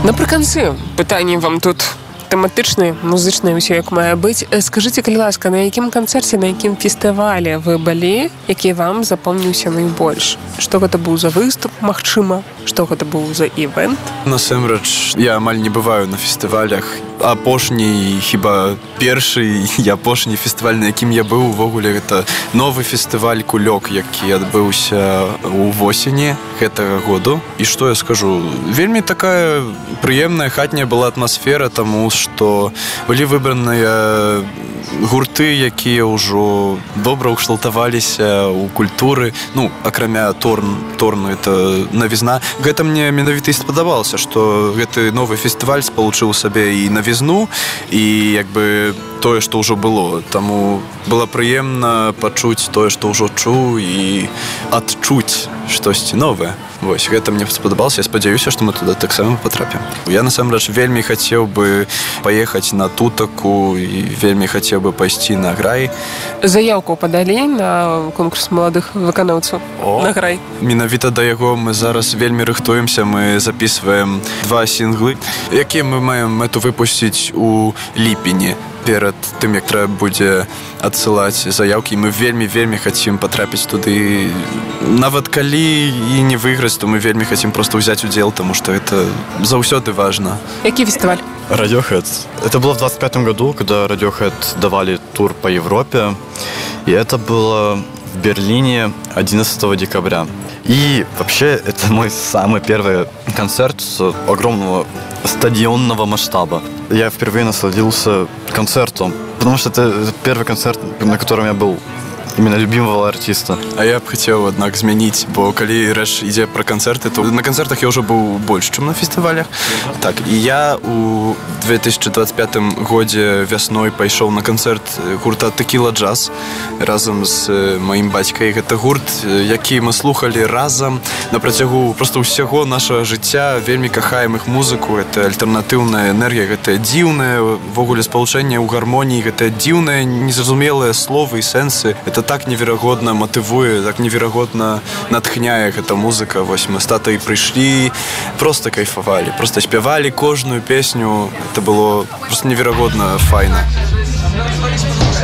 Напрыканцы пытанне вам тут тэматычнае, музычнае, ўсё як мае быць. Скажыце, калі ласка, на якім канцэрце, на якім фестывалі вы былі, які вам запомніўся найбольш? Што гэта быў за выступ, магчыма? Што гэта быў за івэнт? Насамрэч, я амаль не бываю на фестывалях. Апошні, хіба першы і апошні фестываль, на якім я быў увогуле, гэта новы фестываль «Кулёк», які адбыўся ў восені гэтага году. І што я скажу? Вельмі такая прыемная хатняя была атмасфера, таму што былі выбраныя гурты, якія ўжо добра ўкшталтаваліся ў культуры. Ну, акрамя Торну, это навізна. Гэта мне менавіта і спадабалася, што гэты новы фестываль спалучыў у сабе і навізну, і як бы тое, што ўжо было. Таму было прыемна пачуць тое, што ўжо чуў, і адчуць штосьці новае. Вось, гэта мне спадабалася. Я спадзяюся, што мы туды таксама патрапім. Я, насамрэч, вельмі хацеў бы паехаць на тутаку і вельмі хацеў бы пайсці на грай. Заяўку падалі на конкурс маладых выканаўцаў на грай? Менавіта да яго мы зараз вельмі рыхтуемся. Мы запісваем 2 сінглы, якія мы маем мэту выпусціць у ліпені. Перад тым, як трэба будзе адсылаць заяўкі, мы вельмі хацім патрапіць туды. Нават калі і не выйграць, то мы вельмі хацім просто ўзяць удзел, таму што это заўсёды важна. Які фестиваль? Radiohead. Это было в 25 году, когда Radiohead давали тур по Европе. И это было в Берлине 11 декабря. И вообще это мой самый первый концерт с огромного стадионного масштаба. Я впервые насладился концертом, потому что это первый концерт, на котором я был именно любимого артиста. А я б хацеў, аднак, змяніць, бо калі рэч ідзе пра канцэрты, то на канцэртах я ўжо быў больш, чым на фестывалях. Так, і я у 2025 годзе вясной пайшоў на канцэрт гурта «Тэкіла Джаз» разам з маім бацькай. Гэта гурт, які мы слухалі разам на працягу проста ўсяго нашага жыцця. Вельмі кахаем іх музыку. Гэта альтэрнатыўная энергія, гэта дзіўнае ввогуле спалучэнне ў гармоніі, гэта дзіўныя, незразумелыя словы і сэнсы. Это так неверагодна матывуе, так неверагодна натхняе гэта музыка. Вось мы з татай прыйшлі, проста кайфавалі, проста спявалі кожную песню. Это было просто неверагодна файна.